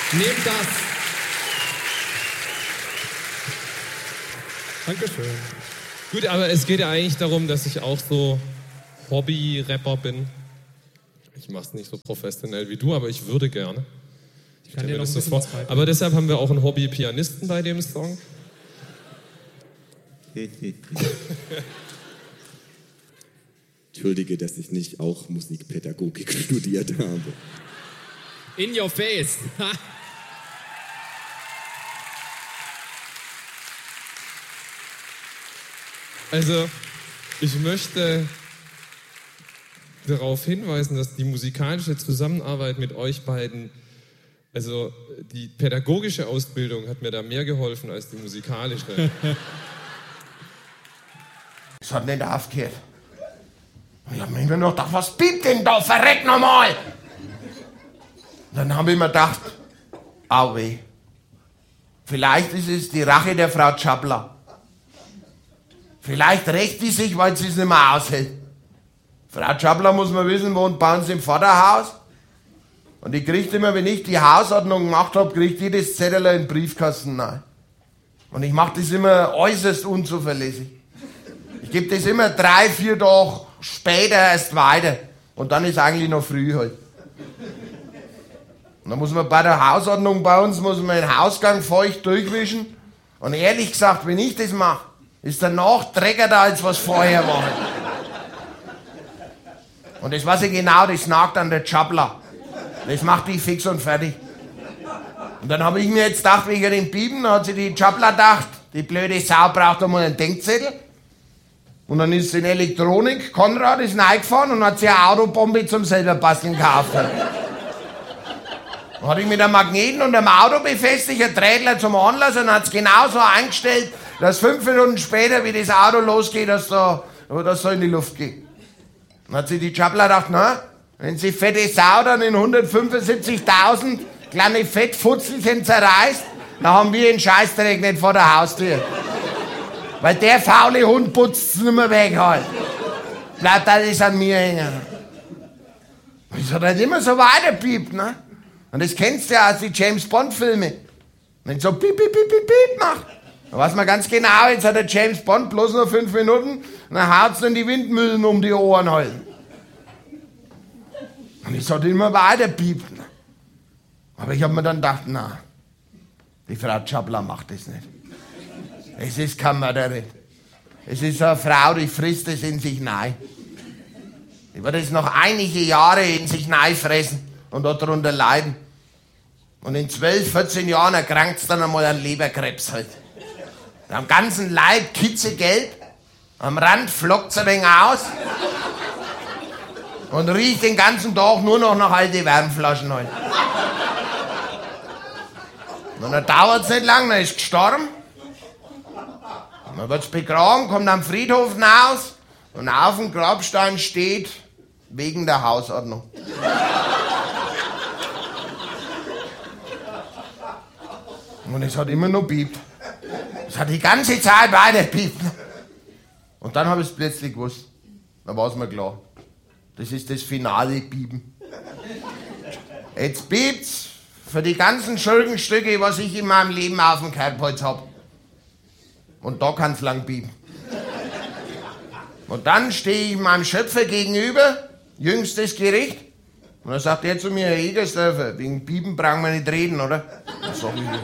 Nehmt das. Dankeschön. Gut, aber es geht ja eigentlich darum, dass ich auch so Hobby-Rapper bin. Ich mache es nicht so professionell wie du, aber ich würde gerne. Ich kann dir noch ein bisschen was beibringen. Aber deshalb haben wir auch einen Hobby-Pianisten bei dem Song. Entschuldige, dass ich nicht auch Musikpädagogik studiert habe. In your face. Also, ich möchte darauf hinweisen, dass die musikalische Zusammenarbeit mit euch beiden, also die pädagogische Ausbildung hat mir da mehr geholfen als die musikalische. Es hat nicht aufgehört. Ich hab mir immer noch gedacht, was piept denn da? Verreck nochmal! Dann habe ich mir gedacht, au weh. Vielleicht ist es die Rache der Frau Tschabler. Vielleicht rächt die sich, weil sie es nicht mehr aushält. Frau Tschabler, muss man wissen, wohnt bei uns im Vaterhaus. Und die kriegt immer, wenn ich die Hausordnung gemacht habe, kriegt jedes Zettel in den Briefkasten rein. Und ich mache das immer äußerst unzuverlässig. Ich gebe das immer 3-4 Tage später erst weiter. Und dann ist eigentlich noch früh halt. Und dann muss man bei der Hausordnung bei uns, muss man den Hausgang feucht durchwischen. Und ehrlich gesagt, wenn ich das mache, ist danach dreckiger, als was vorher war. Und das weiß ich genau, das nagt an der Tschabler. Das macht die fix und fertig. Und dann habe ich mir jetzt gedacht, wegen den Bieben, da hat sich die Tschabler gedacht, die blöde Sau braucht einmal einen Denkzettel. Und dann ist in Elektronik, Konrad ist reingefahren und hat sich eine Autobombe zum selber basteln gekauft. Dann hatte ich mit einem Magneten und einem Auto befestigt, ein Drähtler zum Anlass und hat es genauso eingestellt, dass 5 Minuten später, wie das Auto losgeht, dass da in die Luft geht. Dann hat sich die Tschabler gedacht, na, wenn sie fette Sau dann in 175.000 kleine Fettfutzelchen zerreißt, dann haben wir den Scheißdreck nicht vor der Haustür. Weil der faule Hund putzt es nicht mehr weg halt. Bleibt alles an mir hängen. Das hat halt immer so weiterpiept, ne? Und das kennst du ja aus den James-Bond-Filmen. Wenn es so piep, piep, piep, piep, piep macht, dann weiß man ganz genau, jetzt hat der James Bond bloß noch 5 Minuten und dann haut's dann die Windmühlen um die Ohren halten. Und es hat immer weiterpiept. Ne? Aber ich habe mir dann gedacht, na, die Frau Tschabler macht das nicht. Es ist keine Mörderin. Es ist eine Frau, die frisst es in sich rein. Die wird es noch einige Jahre in sich fressen und darunter leiden. Und in 12, 14 Jahren erkrankt es dann einmal an Leberkrebs halt. Am ganzen Leib kitzegelb, am Rand flockt es ein wenig aus und riecht den ganzen Tag nur noch nach alte Wärmflaschen halt. Und dann dauert es nicht lang, dann ist gestorben. Und dann wird es begraben, kommt am Friedhof raus und auf dem Grabstein steht, wegen der Hausordnung. Und es hat immer noch piept. Es hat die ganze Zeit weiter piept. Und dann habe ich es plötzlich gewusst. Dann war es mir klar. Das ist das finale Piepen. Jetzt piept's für die ganzen Schurkenstücke, was ich in meinem Leben auf dem Kerbholz habe. Und da kann's lang piepen. Und dann stehe ich meinem Schöpfer gegenüber, jüngstes Gericht. Und dann sagt er zu mir, Herr Egersdörfer, wegen Piepen brauchen wir nicht reden, oder? Dann sag ich,